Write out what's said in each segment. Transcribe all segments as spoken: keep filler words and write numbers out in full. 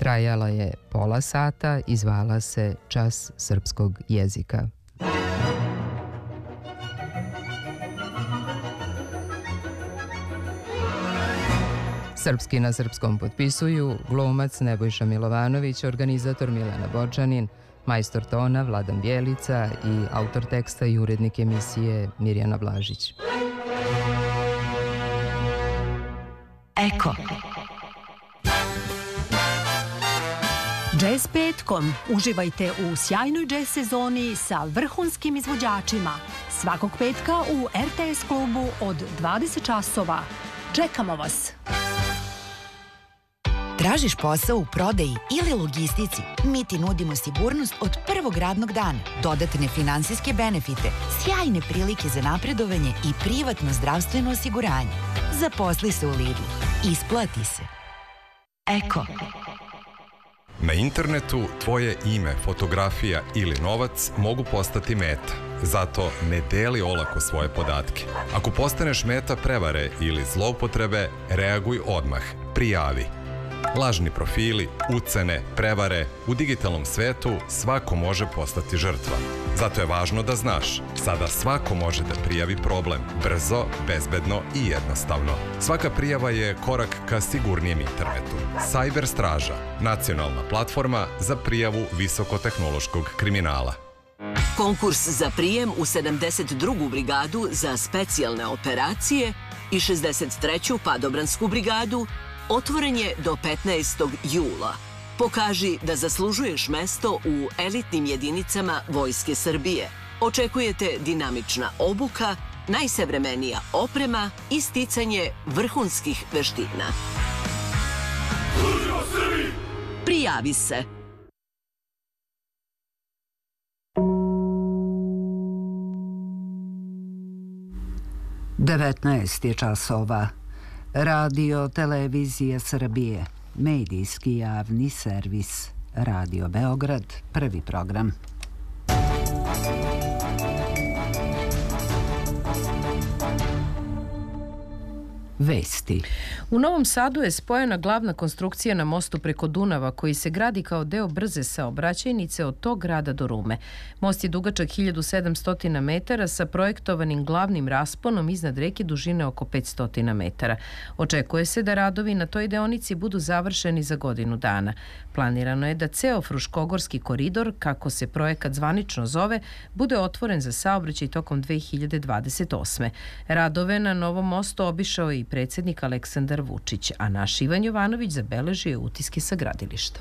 Trajala je pola sata i zvala se Čas srpskog jezika. Srpski na srpskom potpisuju glumac Nebojša Milovanović, organizator Milena Bočanin, majstor tona Vladan Bjelica i autor teksta i urednik emisije Mirjana Blažić. Eko. Džez petkom. Uživajte u sjajnoj džez sezoni sa vrhunskim izvođačima. Svakog petka u er te es klubu od dvadeset časova. Čekamo vas! Tražiš posao u prodaji ili logistici? Mi ti nudimo sigurnost od prvog radnog dana, dodatne finansijske benefite, sjajne prilike za napredovanje i privatno zdravstveno osiguranje. Zaposli se u Lidlu. Isplati se. Eko. Na internetu tvoje ime, fotografija ili novac mogu postati meta. Zato ne deli olako svoje podatke. Ako postaneš meta prevare ili zloupotrebe, reaguj odmah. Prijavi. Lažni profili, ucene, prevare, u digitalnom svetu svako može postati žrtva. Zato je važno da znaš, sada svako može da prijavi problem, brzo, bezbedno i jednostavno. Svaka prijava je korak ka sigurnijem internetu. Cyber Straža, nacionalna platforma za prijavu visokotehnološkog kriminala. Konkurs za prijem u sedamdeset drugu brigadu za specijalne operacije i šezdeset treću padobransku brigadu otvoren je do petnaestog jula. Pokaži da zaslužuješ mesto u elitnim jedinicama Vojske Srbije. Očekujete dinamična obuka, najsavremenija oprema i sticanje vrhunskih veština. Prijavi se! devetnaest je časova. Radio Televizija Srbije, medijski javni servis, Radio Beograd, prvi program. Vesti. U Novom Sadu je spojena glavna konstrukcija na mostu preko Dunava koji se gradi kao deo brze saobraćajnice od tog grada do Rume. Most je dugačak hiljadu sedamsto metara sa projektovanim glavnim rasponom iznad reke dužine oko petsto metara. Očekuje se da radovi na toj deonici budu završeni za godinu dana. Planirano je da ceo Fruškogorski koridor, kako se projekat zvanično zove, bude otvoren za saobraćaj tokom dve hiljade dvadeset osme. Radove na novom mostu obišao je i predsjednik Aleksandar Vučić, a naš Ivan Jovanović zabeležio je utiske sa gradilišta.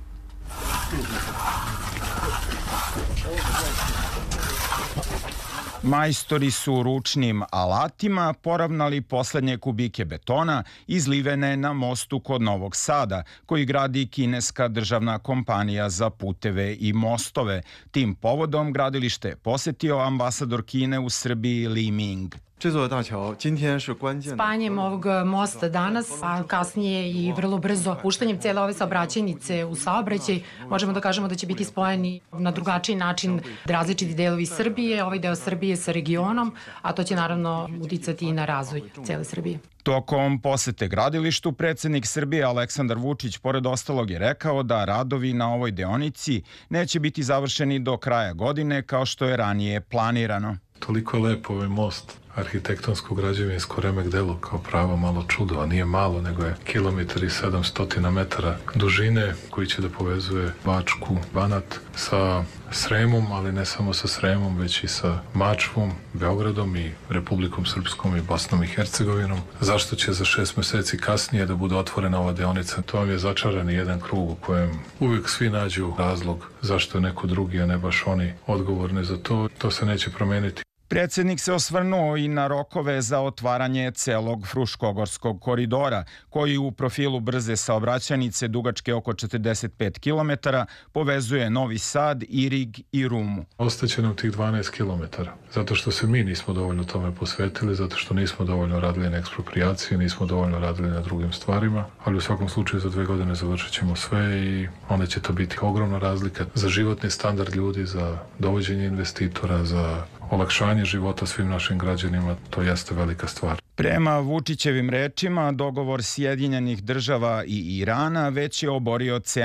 Majstori su ručnim alatima poravnali poslednje kubike betona izlivene na mostu kod Novog Sada, koji gradi kineska državna kompanija za puteve i mostove. Tim povodom gradilište je posetio ambasador Kine u Srbiji Li Ming. Spajanjem ovog mosta danas, a kasnije i vrlo brzo puštanjem cijele ove saobraćajnice u saobraćaj, možemo da kažemo da će biti spojeni na drugačiji način različiti delovi Srbije, ovaj deo Srbije sa regionom, a to će naravno uticati i na razvoj cijele Srbije. Tokom posete gradilištu, predsjednik Srbije Aleksandar Vučić pored ostalog je rekao da radovi na ovoj deonici neće biti završeni do kraja godine kao što je ranije planirano. Toliko je lepo ovaj most, arhitektonsko građevinsko remek delo, kao pravo malo čudo, a nije malo, nego je kilometar i sedamsto metara dužine koji će da povezuje Bačku, Banat sa Sremom, ali ne samo sa Sremom, već i sa Mačvom, Beogradom i Republikom Srpskom i Bosnom i Hercegovinom. Zašto će za šest meseci kasnije da bude otvorena ova deonica? To vam je začarani jedan krug u kojem uvijek svi nađu razlog zašto je neko drugi, a ne baš oni odgovorni za to. To se neće promeniti. Predsjednik se osvrnuo i na rokove za otvaranje celog Fruškogorskog koridora, koji u profilu brze saobraćajnice dugačke oko četrdeset pet kilometara povezuje Novi Sad, Irig i Rumu. Ostaće nam tih dvanaest kilometara, zato što se mi nismo dovoljno tome posvetili, zato što nismo dovoljno radili na eksproprijaciji, nismo dovoljno radili na drugim stvarima, ali u svakom slučaju za dve godine završit ćemo sve i onda će to biti ogromna razlika za životni standard ljudi, za dovođenje investitora, za olakšanje života svim našim građanima, to jeste velika stvar. Prema Vučićevim rečima, dogovor Sjedinjenih država i Irana već je oborio cenu